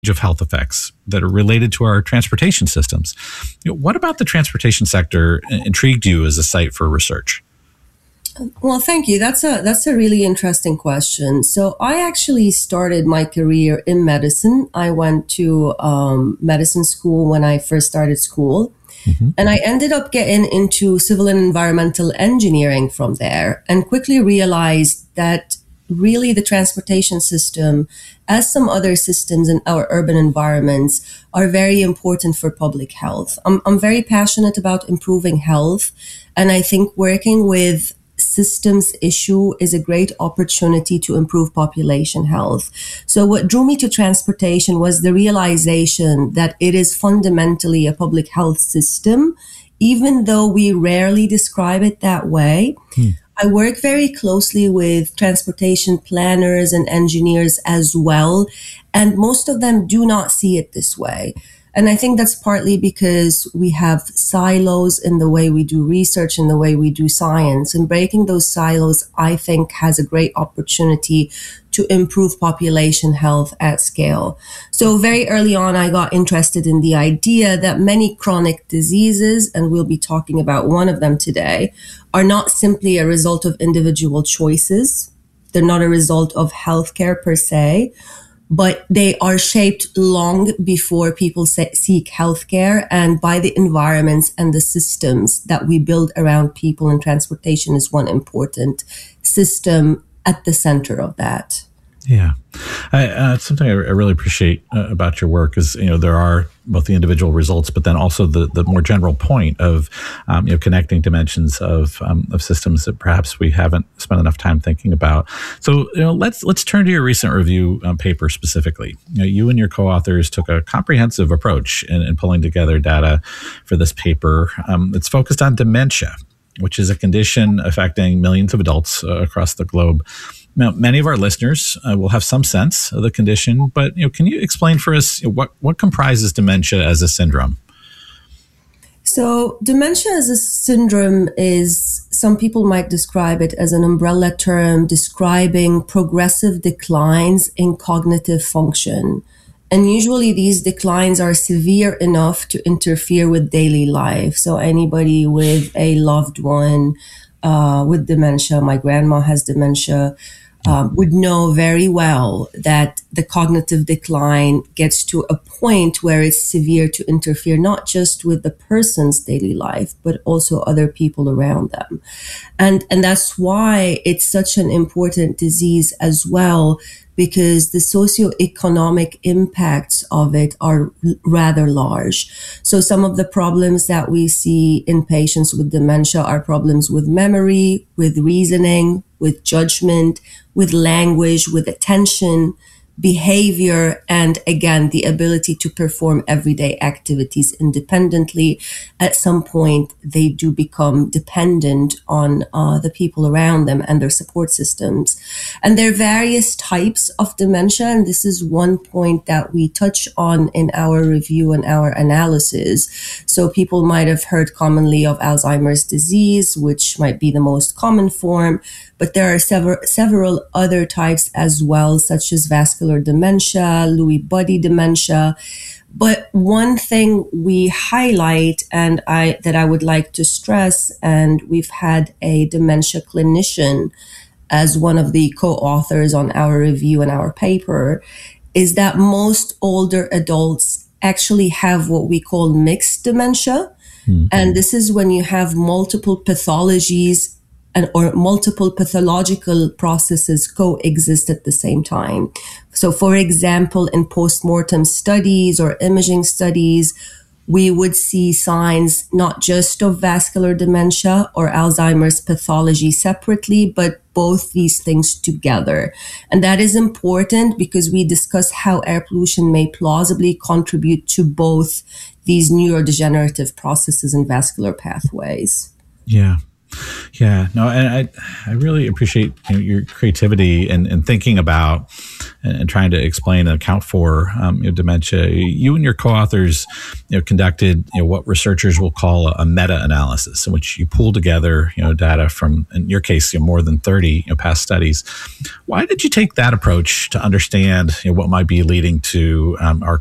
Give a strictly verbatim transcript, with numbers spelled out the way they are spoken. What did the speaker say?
of health effects that are related to our transportation systems. You know, what about the transportation sector intrigued you as a site for research? Well, thank you. That's a that's a really interesting question. So I actually started my career in medicine. I went to um, medicine school when I first started school. Mm-hmm. And I ended up getting into civil and environmental engineering from there, and quickly realized that really the transportation system, as some other systems in our urban environments, are very important for public health. I'm, I'm very passionate about improving health, and I think working with systems issue is a great opportunity to improve population health. So what drew me to transportation was the realization that it is fundamentally a public health system, even though we rarely describe it that way. Hmm. I work very closely with transportation planners and engineers as well, and most of them do not see it this way. And I think that's partly because we have silos in the way we do research and the way we do science. And breaking those silos, I think, has a great opportunity to improve population health at scale. So very early on, I got interested in the idea that many chronic diseases, and we'll be talking about one of them today, are not simply a result of individual choices. They're not a result of healthcare per se, but they are shaped long before people se- seek healthcare, and by the environments and the systems that we build around people, and transportation is one important system at the center of that. Yeah. I, uh, it's something I, I really appreciate uh, about your work is, you know, there are both the individual results, but then also the, the more general point of, um, you know, connecting dimensions of, um, of systems that perhaps we haven't spent enough time thinking about. So, you know, let's, let's turn to your recent review um, paper specifically. You know, you and your co-authors took a comprehensive approach in, in pulling together data for this paper. Um, it's focused on dementia, which is a condition affecting millions of adults uh, across the globe. Now, many of our listeners uh, will have some sense of the condition, but you know, can you explain for us what, what comprises dementia as a syndrome? So dementia as a syndrome is, some people might describe it as an umbrella term describing progressive declines in cognitive function. And usually these declines are severe enough to interfere with daily life. So anybody with a loved one uh, with dementia, my grandma has dementia, Um, would know very well that the cognitive decline gets to a point where it's severe to interfere not just with the person's daily life, but also other people around them. And, and that's why it's such an important disease as well, because the socioeconomic impacts of it are rather large. So some of the problems that we see in patients with dementia are problems with memory, with reasoning, with judgment, with language, with attention, behavior, and again, the ability to perform everyday activities independently. At some point, they do become dependent on uh, the people around them and their support systems. And there are various types of dementia, and this is one point that we touch on in our review and our analysis. So people might have heard commonly of Alzheimer's disease, which might be the most common form, but there are several several other types as well, such as vascular dementia, Lewy body dementia. But one thing we highlight, and I that I would like to stress, and we've had a dementia clinician as one of the co-authors on our review and our paper, is that most older adults actually have what we call mixed dementia. Mm-hmm. And this is when you have multiple pathologies and or multiple pathological processes coexist at the same time. So for example, in postmortem studies or imaging studies, we would see signs not just of vascular dementia or Alzheimer's pathology separately, but both these things together. And that is important because we discuss how air pollution may plausibly contribute to both these neurodegenerative processes and vascular pathways. Yeah. Yeah, no, and I, I really appreciate you know, your creativity and, and thinking about and, and trying to explain and account for um, you know, dementia. You and your co-authors, you know, conducted you know what researchers will call a, a meta-analysis, in which you pull together you know data from, in your case, you know, more than thirty you know, past studies. Why did you take that approach to understand you know, what might be leading to um, our